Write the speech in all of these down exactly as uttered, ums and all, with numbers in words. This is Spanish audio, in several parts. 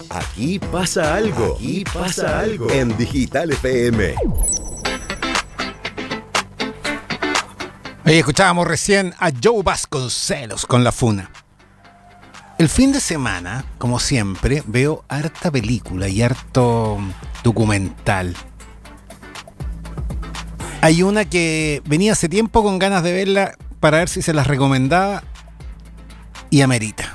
Aquí pasa algo. Aquí pasa algo. En Digital F M. Ahí escuchábamos recién a Joe Vasconcelos con La Funa. El fin de semana, como siempre, veo harta película y harto documental. Hay una que venía hace tiempo con ganas de verla para ver si se las recomendaba y amerita.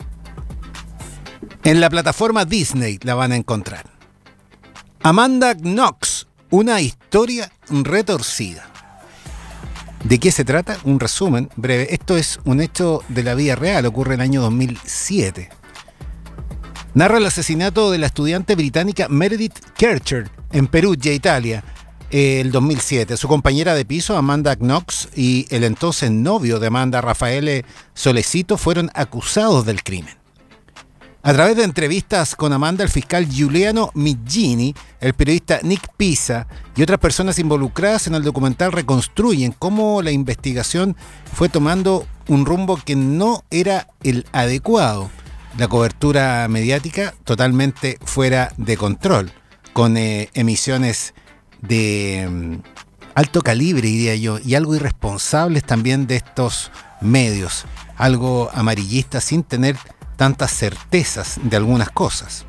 En la plataforma Disney la van a encontrar. Amanda Knox, una historia retorcida. ¿De qué se trata? Un resumen breve. Esto es un hecho de la vida real, ocurre en el año dos mil siete. Narra el asesinato de la estudiante británica Meredith Kercher en Perugia, Italia, eh, el dos mil siete. Su compañera de piso, Amanda Knox, y el entonces novio de Amanda, Raffaele Solecito, fueron acusados del crimen. A través de entrevistas con Amanda, el fiscal Giuliano Migini, el periodista Nick Pisa y otras personas involucradas en el documental reconstruyen cómo la investigación fue tomando un rumbo que no era el adecuado. La cobertura mediática totalmente fuera de control, con eh, emisiones de um, alto calibre, diría yo, y algo irresponsables también de estos medios, algo amarillista sin tener tantas certezas de algunas cosas.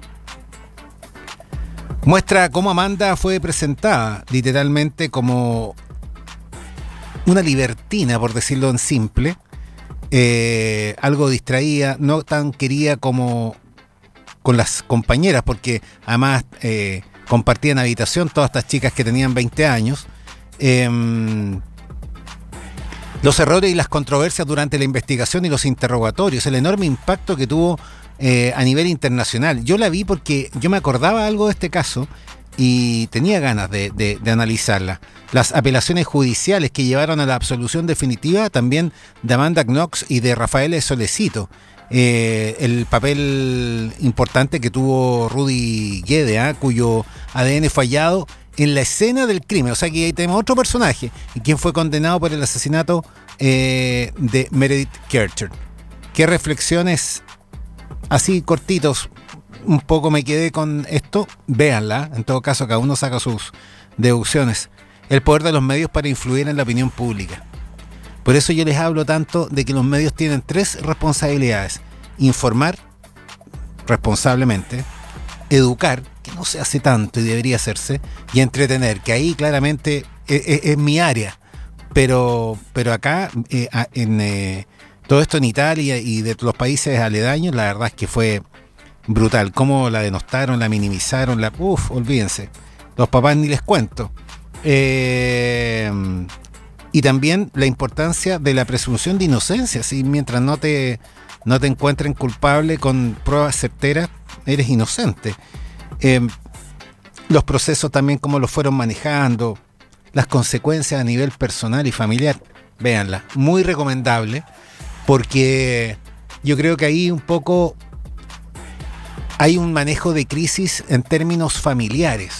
Muestra cómo Amanda fue presentada literalmente como una libertina, por decirlo en simple, eh, algo distraída, no tan querida como con las compañeras, porque además eh, compartían habitación todas estas chicas que tenían veinte años. Eh, Los errores y las controversias durante la investigación y los interrogatorios, el enorme impacto que tuvo eh, a nivel internacional. Yo la vi porque yo me acordaba algo de este caso y tenía ganas de, de, de analizarla. Las apelaciones judiciales que llevaron a la absolución definitiva también de Amanda Knox y de Raffaele Solecito. Eh, el papel importante que tuvo Rudy Guede, ¿eh? Cuyo A D N fue hallado en la escena del crimen. O sea que ahí tenemos otro personaje, y quien fue condenado por el asesinato eh, de Meredith Kercher. ¿Qué reflexiones así cortitos? Un poco me quedé con esto. Véanla. En todo caso, cada uno saca sus deducciones. El poder de los medios para influir en la opinión pública. Por eso yo les hablo tanto de que los medios tienen tres responsabilidades: informar responsablemente, educar, que no se hace tanto y debería hacerse, y entretener, que ahí claramente es, es, es mi área. Pero, pero acá, eh, en eh, todo esto en Italia y de los países aledaños, la verdad es que fue brutal. Cómo la denostaron, la minimizaron, la uf, olvídense. Los papás ni les cuento. Eh, y también la importancia de la presunción de inocencia. ¿Sí? Mientras no te, no te encuentren culpable con pruebas certeras, eres inocente. Eh, los procesos también, cómo los fueron manejando, las consecuencias a nivel personal y familiar. Véanla, muy recomendable, porque yo creo que ahí un poco hay un manejo de crisis en términos familiares,